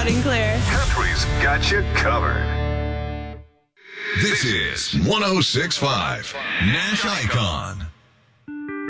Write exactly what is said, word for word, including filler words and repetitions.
and clear. Country's got you covered. This is one oh six point five Nash Icon.